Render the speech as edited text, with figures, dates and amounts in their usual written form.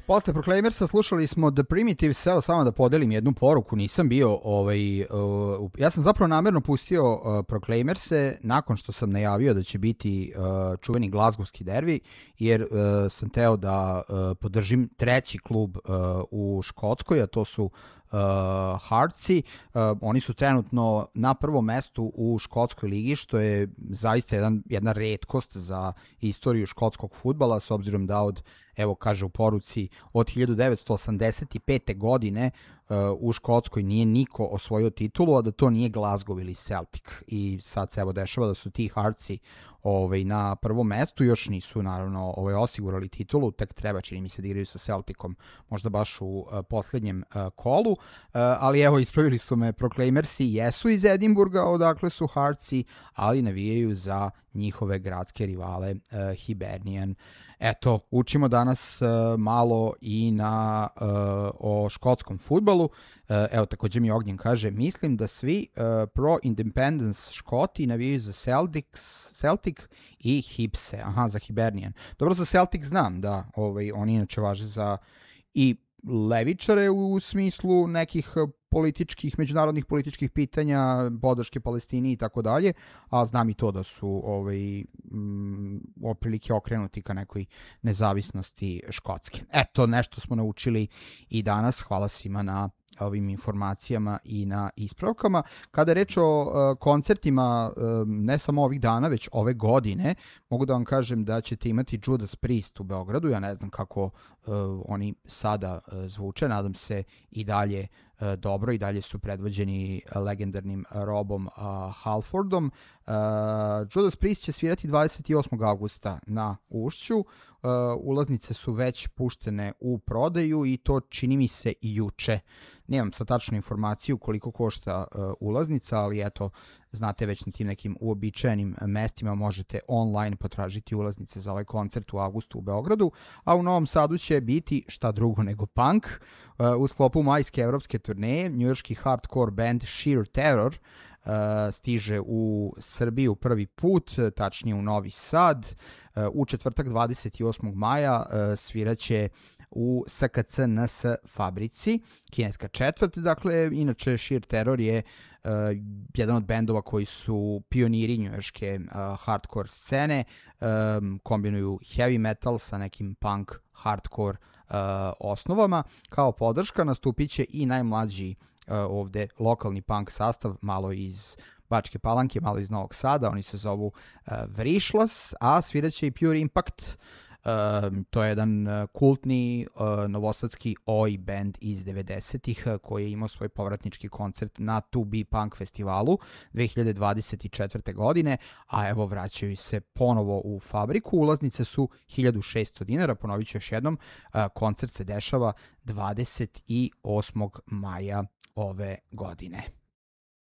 Posle Proclaimersa slušali smo The Primitives, evo samo da podelim jednu poruku, nisam bio, ja sam zapravo namerno pustio Proclaimerse nakon što sam najavio da će biti čuveni glazgovski derbi, jer sam teo da podržim treći klub u Škotskoj, a to su Heartsi. Oni su trenutno na prvom mestu u škotskoj ligi, što je zaista jedna retkost za istoriju škotskog fudbala, s obzirom da evo kaže u poruci, od 1985. godine u Škotskoj nije niko osvojio titulu, a da to nije Glasgow ili Celtic. I sad se evo dešava da su ti Heartsi na prvom mestu, još nisu naravno osigurali titulu, tek treba, čini mi se, da igraju sa Celticom, možda baš u poslednjem kolu, ali evo ispravili su me Proclaimersi, jesu iz Edinburga, odakle su Heartsi, ali navijaju za njihove gradske rivale Hibernian. Eto, učimo danas malo i o škotskom fudbalu. Evo, takođe mi Ognjen kaže, mislim da svi pro-independence Škoti navijaju za Celtic i Hibse. Aha, za Hibernian. Dobro, za Celtic znam, da, oni inače važe za i levičare u smislu nekih međunarodnih političkih pitanja, podrške Palestini i tako dalje, a znam i to da su oprilike okrenuti ka nekoj nezavisnosti Škotske. Eto, nešto smo naučili i danas. Hvala svima na ovim informacijama i na ispravkama. Kada je reč o koncertima, ne samo ovih dana, već ove godine, mogu da vam kažem da ćete imati Judas Priest u Beogradu. Ja ne znam kako oni sada zvuče, nadam se i dalje dobro, i dalje su predvođeni legendarnim Robom Halfordom. Judas Priest će svirati 28. augusta na Ušću. Ulaznice su već puštene u prodaju i to čini mi se i juče. Nemam sad tačnu informaciju koliko košta ulaznica, ali eto, znate, već na tim nekim uobičajenim mestima možete online potražiti ulaznice za ovaj koncert u avgustu u Beogradu, a u Novom Sadu će biti šta drugo nego punk. U sklopu majske evropske turneje njujorški hardcore band Sheer Terror stiže u Srbiju prvi put, tačnije u Novi Sad. U četvrtak 28. maja sviraće u SKC NS Fabrici, kineska četvrt. Dakle, inače Sheer Terror je jedan od bendova koji su pioniri njujorške hardcore scene, kombinuju heavy metal sa nekim punk hardcore osnovama. Kao podrška nastupit će i najmlađi ovde lokalni punk sastav, malo iz Bačke Palanke, malo iz Novog Sada, oni se zovu Vrišlas, a sviraće i Pure Impact. To je jedan kultni novosadski oi band iz 90-ih koji je imao svoj povratnički koncert na 2B Punk festivalu 2024. godine, a evo vraćaju se ponovo u fabriku. Ulaznice su 1600 dinara, ponovit ću još jednom, koncert se dešava 28. maja ove godine.